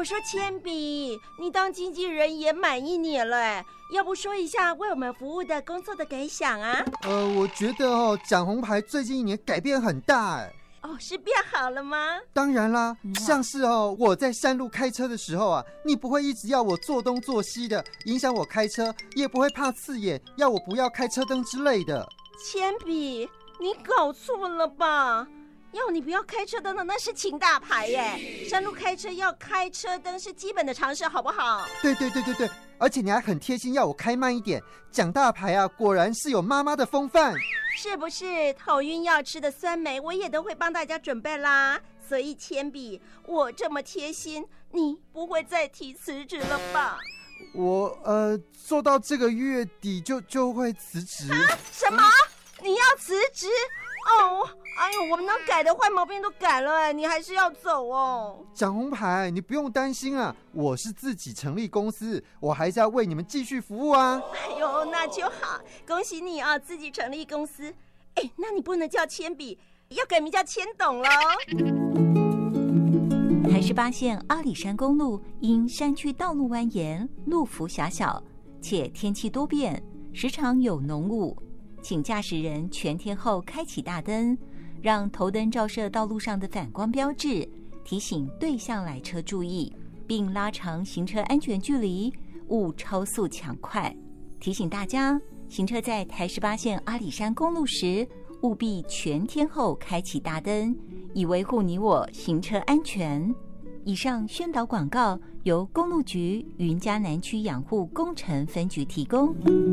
我说铅笔，你当经纪人也满1年了，要不说一下为我们服务的工作的感想啊？ 我觉得蒋红牌最近1年改变很大是变好了吗？ 当然啦，像是我在山路开车的时候啊，你不会一直要我做东做西的，影响我开车，也不会怕刺眼，要我不要开车灯之类的。 铅笔，你搞错了吧？要你不要开车灯的那是请大牌耶，山路开车要开车灯是基本的常识，好不好？ 对，而且你还很贴心要我开慢一点，蒋大牌啊，果然是有妈妈的风范。 是不是头晕要吃的酸梅我也都会帮大家准备啦？所以铅笔，我这么贴心，你不会再提辞职了吧？ 我做到这个月底就会辞职。 什么？你要辞职？我们能改的坏毛病都改了，你还是要走哦。 蒋红牌，你不用担心啊，我是自己成立公司，我还是要为你们继续服务啊。 那就好，恭喜你啊，自己成立公司。那你不能叫铅笔，要改名叫铅董咯。 台18线阿里山公路因山区道路蜿蜒，路幅狭小，且天气多变，时常有浓雾，请驾驶人全天候开启大灯，让头灯照射道路上的反光标志，提醒对向来车注意，并拉长行车安全距离，勿超速抢快。提醒大家，行车在台18线阿里山公路时，务必全天候开启大灯，以维护你我行车安全。以上宣导广告由公路局云嘉南区养护工程分局提供。